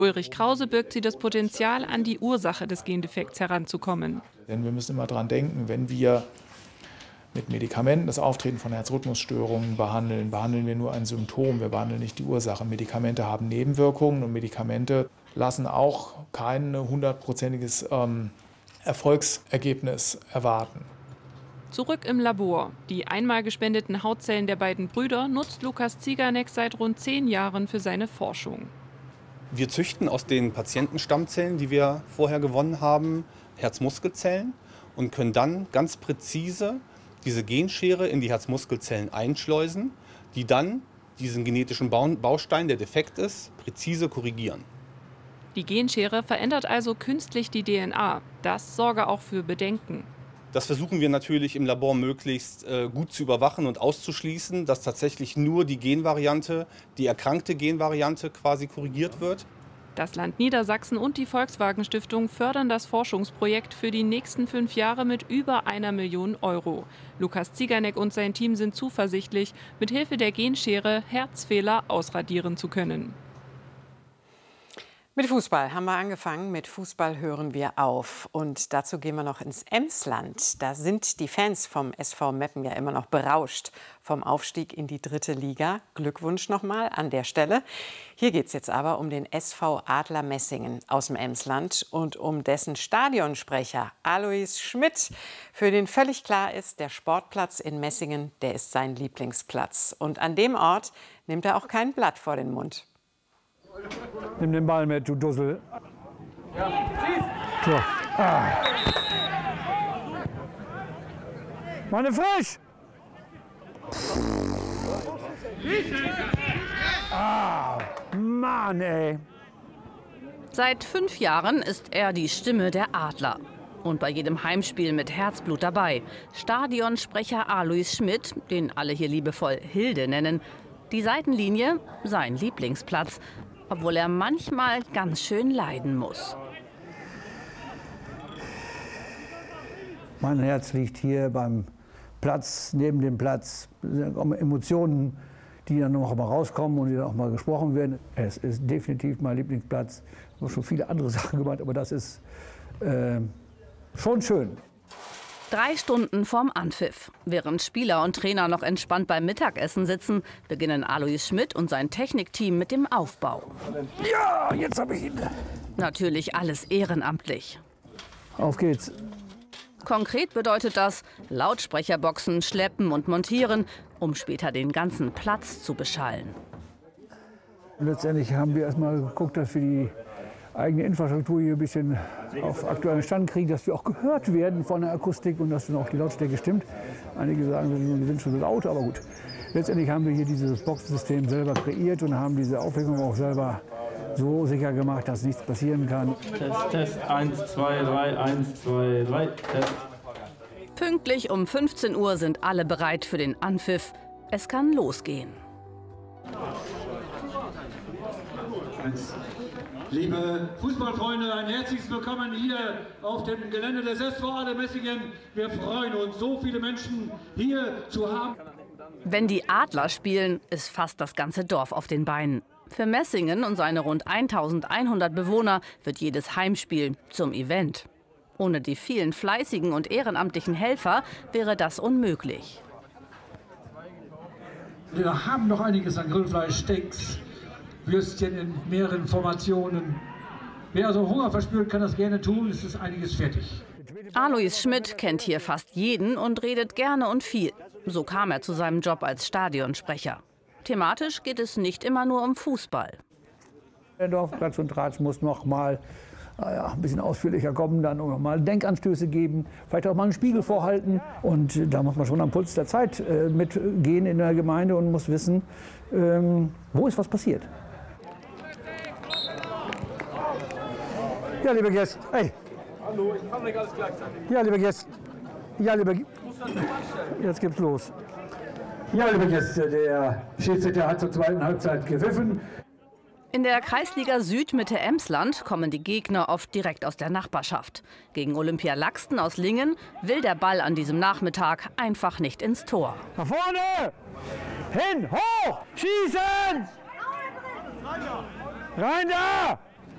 Ulrich Krause birgt sie das Potenzial, an die Ursache des Gendefekts heranzukommen. Denn wir müssen immer daran denken, wenn wir mit Medikamenten das Auftreten von Herzrhythmusstörungen behandeln, behandeln wir nur ein Symptom, wir behandeln nicht die Ursache. Medikamente haben Nebenwirkungen und Medikamente lassen auch kein 100%iges Erfolgsergebnis erwarten. Zurück im Labor. Die einmal gespendeten Hautzellen der beiden Brüder nutzt Lukas Ziganek seit rund 10 Jahren für seine Forschung. Wir züchten aus den Patientenstammzellen, die wir vorher gewonnen haben, Herzmuskelzellen und können dann ganz präzise diese Genschere in die Herzmuskelzellen einschleusen, die dann diesen genetischen Baustein, der defekt ist, präzise korrigieren. Die Genschere verändert also künstlich die DNA. Das sorge auch für Bedenken. Das versuchen wir natürlich im Labor möglichst gut zu überwachen und auszuschließen, dass tatsächlich nur die Genvariante, die erkrankte Genvariante quasi korrigiert wird. Das Land Niedersachsen und die Volkswagen Stiftung fördern das Forschungsprojekt für die nächsten 5 Jahre mit über 1 Million Euro. Lukas Ziganek und sein Team sind zuversichtlich, mit Hilfe der Genschere Herzfehler ausradieren zu können. Mit Fußball haben wir angefangen, mit Fußball hören wir auf. Und dazu gehen wir noch ins Emsland. Da sind die Fans vom SV Meppen ja immer noch berauscht vom Aufstieg in die 3. Liga. Glückwunsch nochmal an der Stelle. Hier geht es jetzt aber um den SV Adler Messingen aus dem Emsland und um dessen Stadionsprecher Alois Schmidt, für den völlig klar ist, der Sportplatz in Messingen, der ist sein Lieblingsplatz. Und an dem Ort nimmt er auch kein Blatt vor den Mund. Nimm den Ball mit, du Dussel. So. Meine frisch! Mann, ey! Seit 5 Jahren ist er die Stimme der Adler. Und bei jedem Heimspiel mit Herzblut dabei. Stadionsprecher Alois Schmidt, den alle hier liebevoll Hilde nennen. Die Seitenlinie, sein Lieblingsplatz. Obwohl er manchmal ganz schön leiden muss. Mein Herz liegt hier beim Platz, neben dem Platz. Emotionen, die dann noch mal rauskommen und die dann auch mal gesprochen werden. Es ist definitiv mein Lieblingsplatz. Ich habe schon viele andere Sachen gemacht, aber das ist schon schön. 3 Stunden vorm Anpfiff. Während Spieler und Trainer noch entspannt beim Mittagessen sitzen, beginnen Alois Schmidt und sein Technikteam mit dem Aufbau. Ja, jetzt habe ich ihn. Natürlich alles ehrenamtlich. Auf geht's. Konkret bedeutet das Lautsprecherboxen schleppen und montieren, um später den ganzen Platz zu beschallen. Letztendlich haben wir erstmal geguckt, dass wir die eigene Infrastruktur hier ein bisschen auf aktuellen Stand kriegen, dass wir auch gehört werden von der Akustik und dass dann auch die Lautstärke stimmt. Einige sagen, wir sind schon so laut, aber gut. Letztendlich haben wir hier dieses Boxensystem selber kreiert und haben diese Aufhängung auch selber so sicher gemacht, dass nichts passieren kann. Test, 1, 2, 3, 1, 2, 3, Test. Pünktlich um 15 Uhr sind alle bereit für den Anpfiff. Es kann losgehen. Liebe Fußballfreunde, ein herzliches Willkommen hier auf dem Gelände des SV Adler Messingen. Wir freuen uns, so viele Menschen hier zu haben. Wenn die Adler spielen, ist fast das ganze Dorf auf den Beinen. Für Messingen und seine rund 1100 Bewohner wird jedes Heimspiel zum Event. Ohne die vielen fleißigen und ehrenamtlichen Helfer wäre das unmöglich. Wir haben noch einiges an Grillfleisch, Steaks, Würstchen in mehreren Formationen. Wer also Hunger verspürt, kann das gerne tun. Es ist einiges fertig. Alois Schmidt kennt hier fast jeden und redet gerne und viel. So kam er zu seinem Job als Stadionsprecher. Thematisch geht es nicht immer nur um Fußball. Der Dorfplatz und Tratsch muss noch mal ein bisschen ausführlicher kommen, dann noch mal Denkanstöße geben, vielleicht auch mal einen Spiegel vorhalten. Und da muss man schon am Puls der Zeit mitgehen in der Gemeinde und muss wissen, wo ist was passiert. Ja, liebe Gäste, hey. Hallo, ich kann nicht alles gleichzeitig. Ja, liebe Gäste. Ja, liebe Gäste. Jetzt geht's los. Ja, liebe Gäste, der Schiedsrichter hat zur zweiten Halbzeit gepfiffen. In der Kreisliga Süd Mitte Emsland kommen die Gegner oft direkt aus der Nachbarschaft. Gegen Olympia Laxten aus Lingen will der Ball an diesem Nachmittag einfach nicht ins Tor. Nach vorne! Hin, hoch! Schießen! Rein da!